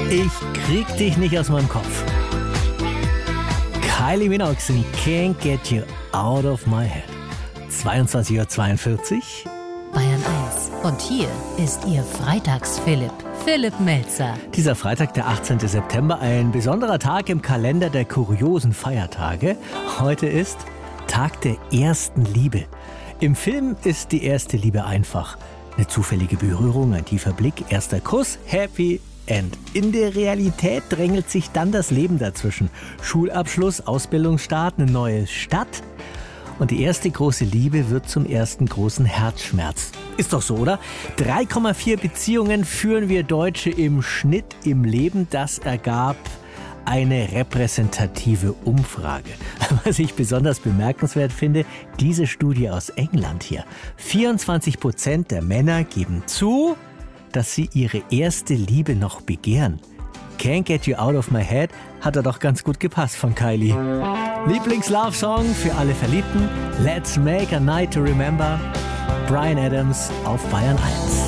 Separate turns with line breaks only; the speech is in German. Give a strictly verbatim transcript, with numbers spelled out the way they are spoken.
Ich krieg dich nicht aus meinem Kopf. Kylie Minogue in Can't Get You Out of My Head. zweiundzwanzig Uhr zweiundvierzig.
Bayern eins. Und hier ist Ihr Freitags-Philipp. Philipp Melzer.
Dieser Freitag, der achtzehnte September, ein besonderer Tag im Kalender der kuriosen Feiertage. Heute ist Tag der ersten Liebe. Im Film ist die erste Liebe einfach. Eine zufällige Berührung, ein tiefer Blick, erster Kuss, Happy End. In der Realität drängelt sich dann das Leben dazwischen. Schulabschluss, Ausbildungsstart, eine neue Stadt. Und die erste große Liebe wird zum ersten großen Herzschmerz. Ist doch so, oder? drei Komma vier Beziehungen führen wir Deutsche im Schnitt im Leben. Das ergab eine repräsentative Umfrage. Was ich besonders bemerkenswert finde, diese Studie aus England hier. vierundzwanzig Prozent der Männer geben zu, dass sie ihre erste Liebe noch begehren. Can't Get You Out of My Head hat er doch ganz gut gepasst von Kylie. Lieblings-Love-Song für alle Verliebten. Let's Make a Night to Remember. Bryan Adams auf Bayern eins.